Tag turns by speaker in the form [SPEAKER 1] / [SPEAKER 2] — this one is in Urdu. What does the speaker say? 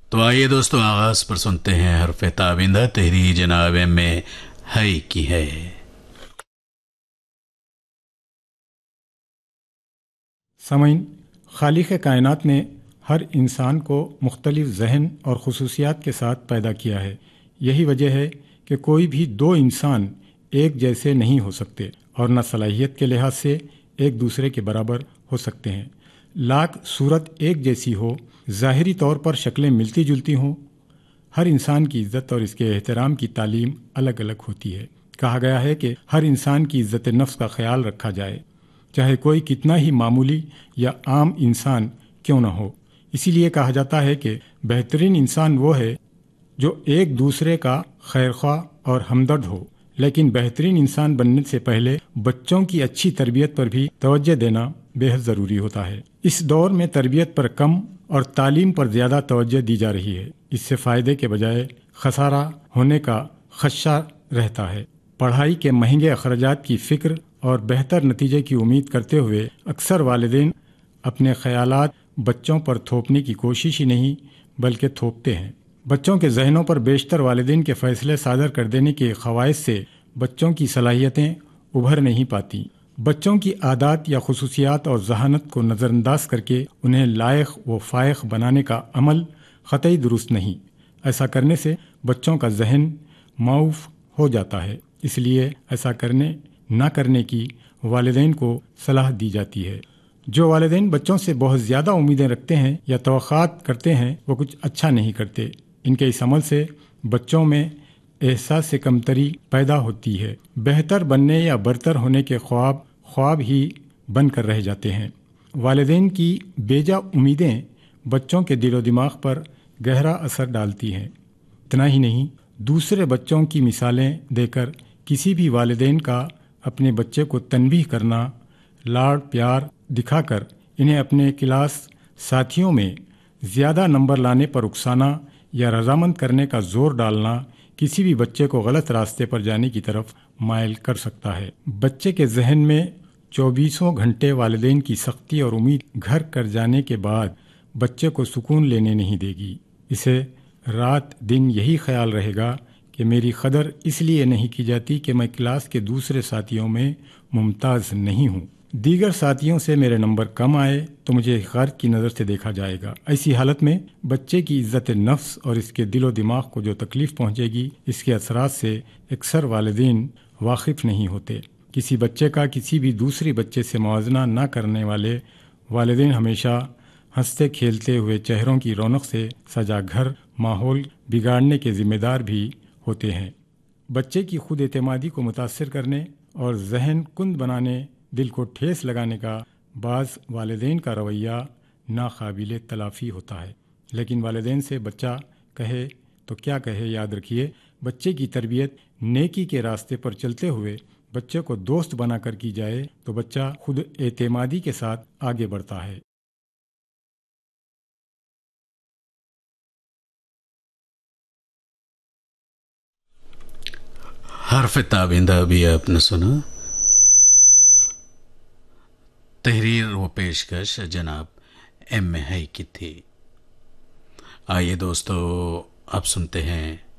[SPEAKER 1] تو آئیے دوستو آغاز پر سنتے ہیں حرف تابندہ تحریر جناب میں ہے کی ہے.
[SPEAKER 2] سامعین، خالق کائنات نے ہر انسان کو مختلف ذہن اور خصوصیات کے ساتھ پیدا کیا ہے. یہی وجہ ہے کہ کوئی بھی دو انسان ایک جیسے نہیں ہو سکتے اور نہ صلاحیت کے لحاظ سے ایک دوسرے کے برابر ہو سکتے ہیں. لاکھ صورت ایک جیسی ہو، ظاہری طور پر شکلیں ملتی جلتی ہوں، ہر انسان کی عزت اور اس کے احترام کی تعلیم الگ الگ ہوتی ہے. کہا گیا ہے کہ ہر انسان کی عزت نفس کا خیال رکھا جائے، چاہے کوئی کتنا ہی معمولی یا عام انسان کیوں نہ ہو. اسی لیے کہا جاتا ہے کہ بہترین انسان وہ ہے جو ایک دوسرے کا خیرخواہ اور ہمدرد ہو. لیکن بہترین انسان بننے سے پہلے بچوں کی اچھی تربیت پر بھی توجہ دینا بے حد ضروری ہوتا ہے. اس دور میں تربیت پر کم اور تعلیم پر زیادہ توجہ دی جا رہی ہے. اس سے فائدے کے بجائے خسارہ ہونے کا خدشہ رہتا ہے. پڑھائی کے مہنگے اخراجات کی فکر اور بہتر نتیجے کی امید کرتے ہوئے اکثر والدین اپنے خیالات بچوں پر تھوپنے کی کوشش ہی نہیں بلکہ تھوپتے ہیں. بچوں کے ذہنوں پر بیشتر والدین کے فیصلے صادر کر دینے کے خواہش سے بچوں کی صلاحیتیں ابھر نہیں پاتی. بچوں کی عادات یا خصوصیات اور ذہانت کو نظر انداز کر کے انہیں لائق و فائق بنانے کا عمل قطعی درست نہیں. ایسا کرنے سے بچوں کا ذہن معوف ہو جاتا ہے. اس لیے ایسا نہ کرنے کی والدین کو صلاح دی جاتی ہے. جو والدین بچوں سے بہت زیادہ امیدیں رکھتے ہیں یا توقعات کرتے ہیں وہ کچھ اچھا نہیں کرتے. ان کے اس عمل سے بچوں میں احساس کمتری پیدا ہوتی ہے. بہتر بننے یا برتر ہونے کے خواب ہی بن کر رہ جاتے ہیں. والدین کی بیجا امیدیں بچوں کے دل و دماغ پر گہرا اثر ڈالتی ہیں. اتنا ہی نہیں، دوسرے بچوں کی مثالیں دے کر کسی بھی والدین کا اپنے بچے کو تنبیہ کرنا، لاڑ پیار دکھا کر انہیں اپنے کلاس ساتھیوں میں زیادہ نمبر لانے پر اکسانا یا رضامند کرنے کا زور ڈالنا کسی بھی بچے کو غلط راستے پر جانے کی طرف مائل کر سکتا ہے. بچے کے ذہن میں 24 گھنٹے والدین کی سختی اور امید گھر کر جانے کے بعد بچے کو سکون لینے نہیں دے گی. اسے رات دن یہی خیال رہے گا کہ میری قدر اس لیے نہیں کی جاتی کہ میں کلاس کے دوسرے ساتھیوں میں ممتاز نہیں ہوں. دیگر ساتھیوں سے میرے نمبر کم آئے تو مجھے غرق کی نظر سے دیکھا جائے گا. ایسی حالت میں بچے کی عزت نفس اور اس کے دل و دماغ کو جو تکلیف پہنچے گی، اس کے اثرات سے اکثر والدین واقف نہیں ہوتے. کسی بچے کا کسی بھی دوسری بچے سے موازنہ نہ کرنے والے والدین ہمیشہ ہنستے کھیلتے ہوئے چہروں کی رونق سے سجا گھر ماحول بگاڑنے کے ذمہ دار بھی ہوتے ہیں. بچے کی خود اعتمادی کو متاثر کرنے اور ذہن کند بنانے، دل کو ٹھیس لگانے کا بعض والدین کا رویہ ناقابل تلافی ہوتا ہے. لیکن والدین سے بچہ کہے تو کیا کہے، یاد رکھیے بچے کی تربیت نیکی کے راستے پر چلتے ہوئے بچے کو دوست بنا کر کی جائے تو بچہ خود اعتمادی کے ساتھ آگے بڑھتا ہے.
[SPEAKER 1] حرف تابندہ بھی آپ نے سنا. تحریر و پیشکش جناب ایم ہے کی تھی. آئیے دوستو اب سنتے ہیں